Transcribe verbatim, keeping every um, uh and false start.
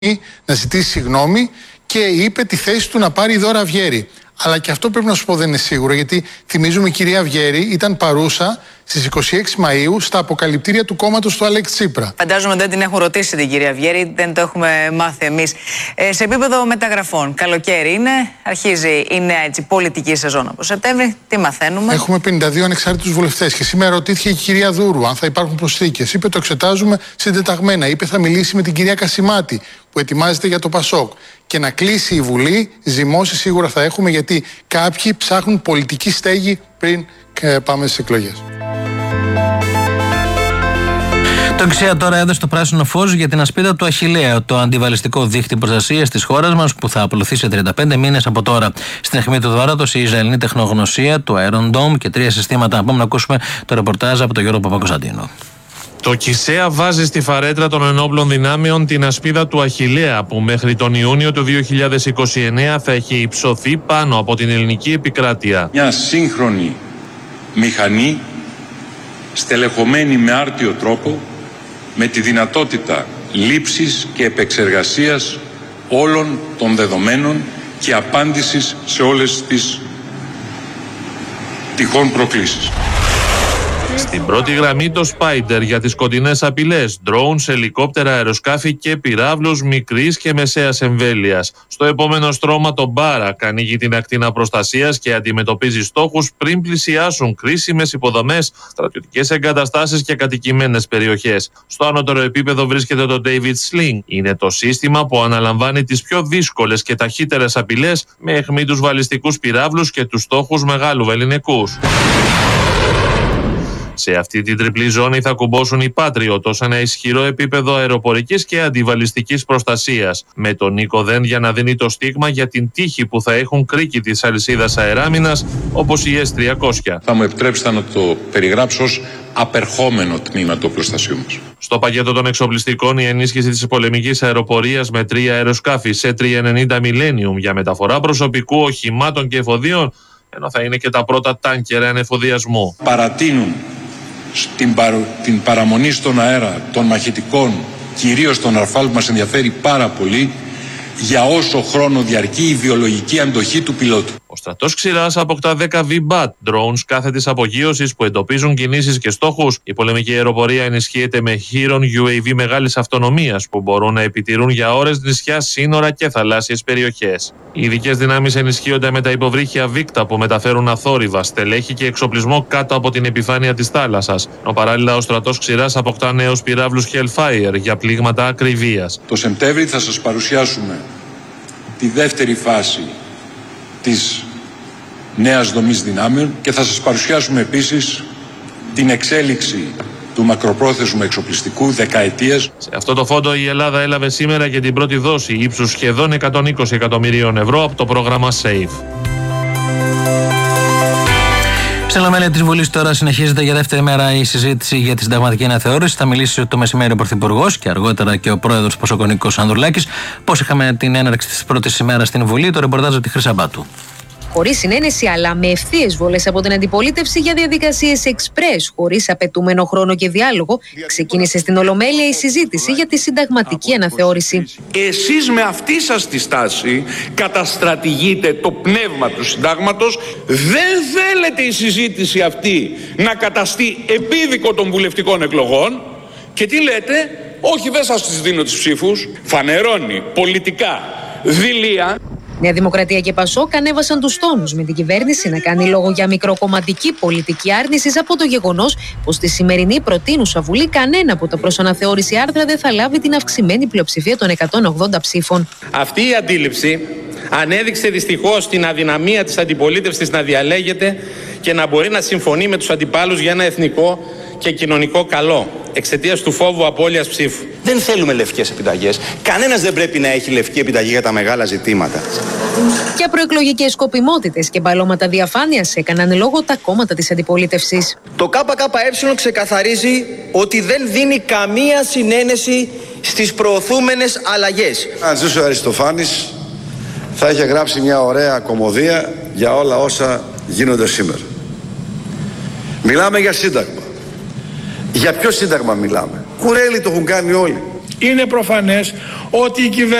να ζητήσει συγγνώμη και είπε τη θέση του να πάρει η Δώρα Αυγέρη. Αλλά και αυτό πρέπει να σου πω δεν είναι σίγουρο, γιατί θυμίζουμε η κυρία Αυγέρη ήταν παρούσα στις είκοσι έξι Μαΐου στα αποκαλυπτήρια του κόμματος του Αλέξη Τσίπρα. Φαντάζομαι δεν την έχουν ρωτήσει την κυρία Αυγέρη, δεν το έχουμε μάθει εμείς. Ε, σε επίπεδο μεταγραφών, καλοκαίρι είναι, αρχίζει η νέα έτσι, πολιτική σεζόν από Σεπτέμβρη. Τι μαθαίνουμε? Έχουμε πενήντα δύο ανεξάρτητους βουλευτές και σήμερα ρωτήθηκε η κυρία Δούρου αν θα υπάρχουν προσθήκες. Είπε το εξετάζουμε συντεταγμένα. Είπε θα μιλήσει με την κυρία Κασιμάτη που ετοιμάζεται για το Πασόκ. Και να κλείσει η Βουλή, ζυμώσεις σίγουρα θα έχουμε, γιατί κάποιοι ψάχνουν πολιτική στέγη πριν πάμε στις εκλογές. Το ΞΕΑ τώρα έδωσε το πράσινο φως για την ασπίδα του Αχιλλέα, το αντιβαλιστικό δίχτυ προστασίας της χώρας μας που θα απλωθεί σε τριάντα πέντε μήνες από τώρα. Στην αιχμή του δώρατος η Ισραηλινή τεχνογνωσία, το Iron Dome και τρία συστήματα. Πάμε να ακούσουμε το ρεπορτάζ από τον Γιώργο Παπακοσταντίνο. Το ΚΙΣΕΑ βάζει στη φαρέτρα των ενόπλων δυνάμεων την ασπίδα του Αχιλλέα, που μέχρι τον Ιούνιο του δύο χιλιάδες είκοσι εννέα θα έχει υψωθεί πάνω από την ελληνική επικράτεια. Μια σύγχρονη μηχανή, στελεχωμένη με άρτιο τρόπο, με τη δυνατότητα λήψης και επεξεργασίας όλων των δεδομένων και απάντησης σε όλες τις τυχόν προκλήσεις. Στην πρώτη γραμμή το Spider για τις κοντινές απειλές, drones, ελικόπτερα, αεροσκάφη και πυράβλους μικρής και μεσαίας εμβέλειας. Στο επόμενο στρώμα το Barak ανοίγει την ακτίνα προστασίας και αντιμετωπίζει στόχους πριν πλησιάσουν κρίσιμες υποδομές, στρατιωτικές εγκαταστάσεις και κατοικημένες περιοχές. Στο ανώτερο επίπεδο βρίσκεται το David Sling. Είναι το σύστημα που αναλαμβάνει τις πιο δύσκολες και ταχύτερες απειλές με αιχμή τους βαλιστικούς πυράβλους και τους στόχους μεγάλου βεληνικούς. Σε αυτή την τριπλή ζώνη θα κουμπώσουν οι Patriot ως ένα ισχυρό επίπεδο αεροπορικής και αντιβαλιστικής προστασίας, με τον Νίκο Δεν για να δίνει το στίγμα για την τύχη που θα έχουν κρίκοι της αλυσίδας αεράμινας όπως η ες τριακόσια. Θα μου επιτρέψετε να το περιγράψω ως απερχόμενο τμήμα του οπλοστασίου μας. Στο πακέτο των εξοπλιστικών η ενίσχυση της πολεμικής αεροπορίας με τρία αεροσκάφη σι τριακόσια ενενήντα Millennium για μεταφορά προσωπικού, οχημάτων και εφοδίων, ενώ θα είναι και τα πρώτα τάνκερ ανεφοδιασμού. Παρατείνουν Την, παρο... την παραμονή στον αέρα των μαχητικών, κυρίως των Ραφάλ που μας ενδιαφέρει πάρα πολύ, για όσο χρόνο διαρκεί η βιολογική αντοχή του πιλότου. Ο στρατός Ξηράς αποκτά δέκα βι μπατ, drones κάθετης απογείωσης που εντοπίζουν κινήσεις και στόχους. Η πολεμική αεροπορία ενισχύεται με Chiron γιου έι βι μεγάλης αυτονομίας που μπορούν να επιτηρούν για ώρες νησιά, σύνορα και θαλάσσιες περιοχές. Οι ειδικές δυνάμεις ενισχύονται με τα υποβρύχια Βίκτα που μεταφέρουν αθόρυβα, στελέχη και εξοπλισμό κάτω από την επιφάνεια της θάλασσας. Ενώ παράλληλα ο στρατός Ξηράς αποκτά νέους πυράβλους Hellfire για πλήγματα ακριβίας. Το Σεπτέμβρη θα σας παρουσιάσουμε τη δεύτερη φάση της νέας δομής δυνάμεων και θα σας παρουσιάσουμε επίσης την εξέλιξη του μακροπρόθεσμου εξοπλιστικού δεκαετίας. Σε αυτό το φόντο η Ελλάδα έλαβε σήμερα και την πρώτη δόση ύψους σχεδόν εκατόν είκοσι εκατομμυρίων ευρώ από το πρόγραμμα SAFE. Στην Ολομέλεια της Βουλής τώρα συνεχίζεται για δεύτερη μέρα η συζήτηση για τη συνταγματική αναθεώρηση. Θα μιλήσει το μεσημέρι ο Πρωθυπουργός και αργότερα και ο Πρόεδρος Πασόκ Νίκος Ανδρουλάκης. Πώς είχαμε την έναρξη της πρώτης ημέρας στην Βουλή, το ρεπορτάζ από τη Χρύσα Μπάτου. Χωρίς συνένεση, αλλά με ευθείες βολές από την αντιπολίτευση για διαδικασίες εξπρές, χωρίς απαιτούμενο χρόνο και διάλογο, ξεκίνησε στην Ολομέλεια η συζήτηση για τη συνταγματική αναθεώρηση. Εσείς με αυτή σας τη στάση καταστρατηγείτε το πνεύμα του συντάγματος. Δεν θέλετε η συζήτηση αυτή να καταστεί επίδικο των βουλευτικών εκλογών. Και τι λέτε? Όχι, δεν σας τις δίνω τις ψήφους. Φανερώνει πολιτικά δειλία. Νέα Δημοκρατία και Πασόκ ανέβασαν τους τόνους με την κυβέρνηση να κάνει λόγο για μικροκομματική πολιτική άρνησης από το γεγονός πως στη σημερινή προτείνουσα Βουλή κανένα από τα προς αναθεώρηση άρθρα δεν θα λάβει την αυξημένη πλειοψηφία των εκατόν ογδόντα ψήφων. Αυτή η αντίληψη ανέδειξε δυστυχώς την αδυναμία της αντιπολίτευσης να διαλέγεται και να μπορεί να συμφωνεί με τους αντιπάλους για ένα εθνικό και κοινωνικό καλό, εξαιτίας του φόβου απώλειας ψήφου. Δεν θέλουμε λευκές επιταγές. Κανένας δεν πρέπει να έχει λευκή επιταγή για τα μεγάλα ζητήματα. Για προεκλογικές σκοπιμότητες και μπαλώματα διαφάνειας έκαναν λόγο τα κόμματα της αντιπολίτευσης. Το ΚΚΕ ξεκαθαρίζει ότι δεν δίνει καμία συνένεση στις προωθούμενες αλλαγές. Αν ζούσε ο Αριστοφάνης θα είχε γράψει μια ωραία κωμωδία για όλα όσα γίνονται σήμερα. Μιλάμε για σύνταγμα. Για ποιο σύνταγμα μιλάμε? Κουρέλι το έχουν κάνει όλοι. Είναι προφανές ότι η κυβέρνηση